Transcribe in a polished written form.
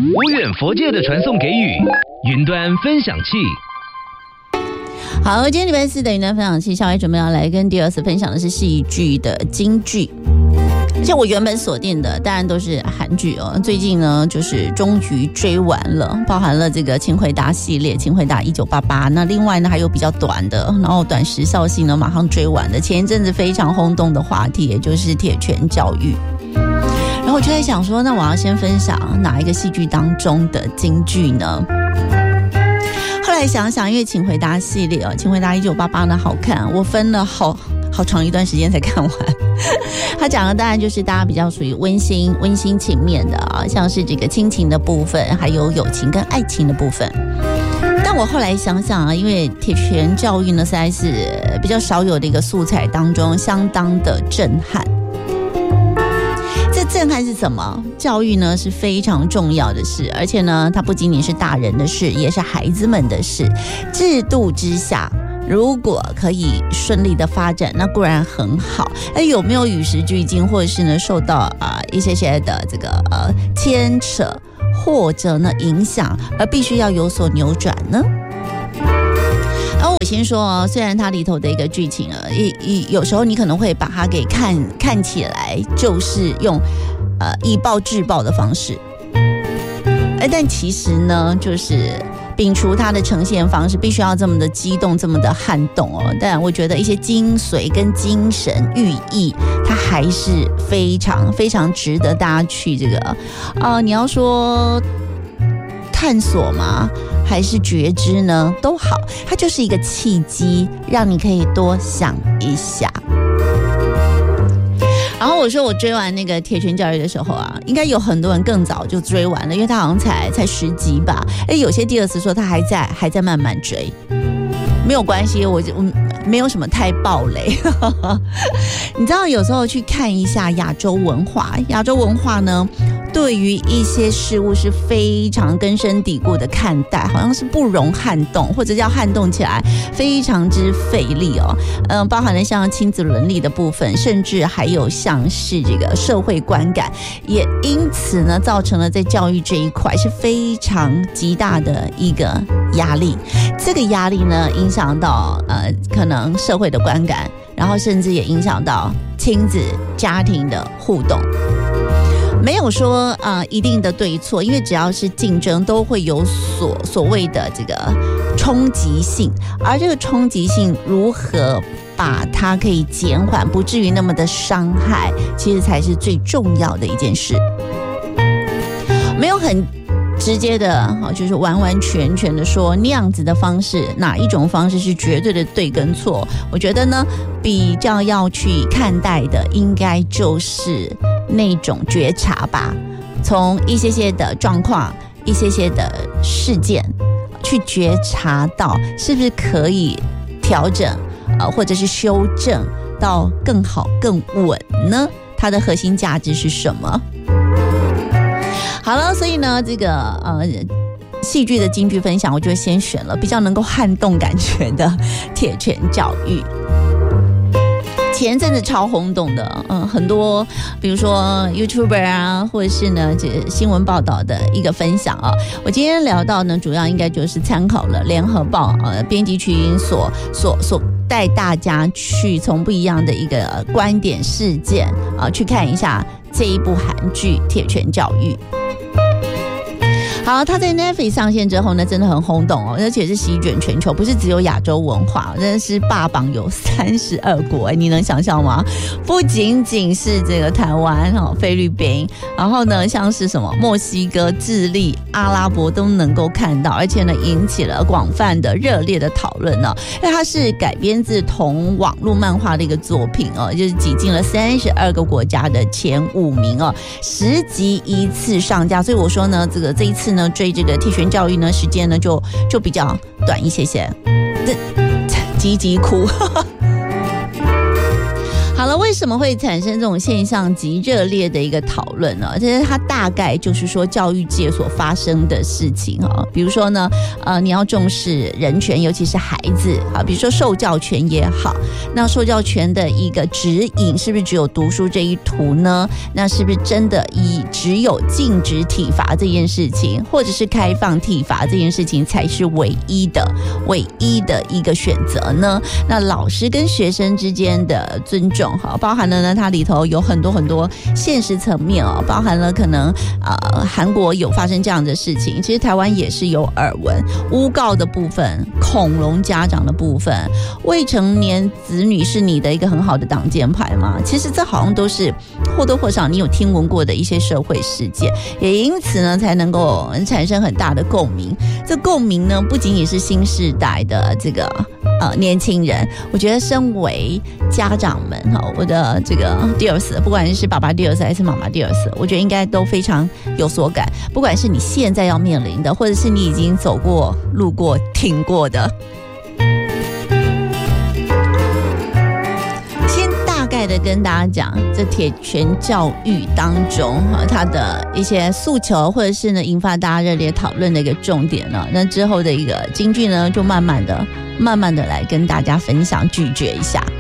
无远佛界的传送给语，云端分享器。 好，今天礼拜四的云端分享器，小伟准备要来跟第二次分享的是戏剧的京剧。而且我原本锁定的当然都是韩剧哦，最近呢就是终于追完了，包含了这个请回答系列，请回答1988，那另外呢还有比较短的，然后短时效性呢马上追完的，前一阵子非常轰动的话题，也就是铁拳教育。然后我就在想说，那我要先分享哪一个戏剧当中的京剧呢？后来想想，因为请回答系列请回答1988呢好看，我分了好长一段时间才看完。他讲的当然就是大家比较属于温馨情面的像是这个亲情的部分，还有友情跟爱情的部分。但我后来想想因为铁拳教育呢实在是比较少有的一个素材当中，相当的震撼。这震撼是什么？教育呢是非常重要的事，而且呢它不仅仅是大人的事，也是孩子们的事。制度之下如果可以顺利的发展，那固然很好。有没有与时俱进，或者是呢受到一些的这个牵扯或者呢影响，而必须要有所扭转呢？然后我先说虽然它里头的一个剧情有时候你可能会把它给看起来就是用以暴制暴的方式，但其实呢就是摒除它的呈现方式必须要这么的激动，这么的撼动但我觉得一些精髓跟精神寓意它还是非常非常值得大家去这个你要说探索吗？还是觉知呢？都好，它就是一个契机，让你可以多想一下。然后我说我追完那个铁拳教育的时候应该有很多人更早就追完了，因为他好像才10集吧。有些第二次说他还在慢慢追，没有关系，我没有什么太暴雷。你知道有时候去看一下亚洲文化呢对于一些事物是非常根深蒂固的看待，好像是不容撼动，或者叫撼动起来非常之费力包含了像亲子伦理的部分，甚至还有像是这个社会观感，也因此呢造成了在教育这一块是非常极大的一个压力。这个压力呢影响到可能社会的观感，然后甚至也影响到亲子家庭的互动。没有说一定的对错，因为只要是竞争都会有所谓的这个冲击性，而这个冲击性如何把它可以减缓，不至于那么的伤害，其实才是最重要的一件事。没有很直接的就是完完全全的说那样子的方式，哪一种方式是绝对的对跟错。我觉得呢比较要去看待的应该就是那种觉察吧，从一些的状况，一些的事件去觉察到是不是可以调整或者是修正到更好更稳呢？它的核心价值是什么？好了，所以呢这个戏剧的京剧分享我就先选了比较能够撼动感觉的铁拳教育。前阵子超轰动的很多比如说 YouTuber 或者是呢这新闻报道的一个分享我今天聊到呢主要应该就是参考了联合报编辑群所带大家去从不一样的一个观点事件去看一下这一部韩剧《铁拳教育》。好，它在 Netflix 上线之后呢，真的很轰动而且是席卷全球，不是只有亚洲文化，真的是霸榜有32国你能想象吗？不仅仅是这个台湾菲律宾，然后呢像是什么墨西哥、智利、阿拉伯都能够看到，而且呢引起了广泛的热烈的讨论因为它是改编自同网络漫画的一个作品就是挤进了32个国家的前5名10集一次上架，所以我说呢这一次呢追这个铁拳教育呢时间呢就比较短一些，急哭。好好了，为什么会产生这种现象及热烈的一个讨论呢？这是它大概就是说教育界所发生的事情哈。比如说呢，你要重视人权，尤其是孩子啊，比如说受教权也好，那受教权的一个指引是不是只有读书这一途呢？那是不是真的只有禁止体罚这件事情，或者是开放体罚这件事情才是唯一的一个选择呢？那老师跟学生之间的尊重包含了呢，它里头有很多现实层面包含了可能韩国有发生这样的事情，其实台湾也是有耳闻，诬告的部分，恐龙家长的部分，未成年子女是你的一个很好的挡箭牌吗？其实这好像都是或多或少你有听闻过的一些社会事件，也因此呢才能够产生很大的共鸣。这共鸣呢不仅仅是新世代的这个年轻人，我觉得身为家长们我的这个第二次，不管是爸爸第二次还是妈妈第二次，我觉得应该都非常有所感，不管是你现在要面临的，或者是你已经走过路过挺过的。大概的跟大家讲，这铁拳教育当中它的一些诉求，或者是呢引发大家热烈讨论的一个重点呢，那之后的一个金句呢，就慢慢的来跟大家分享咀嚼一下。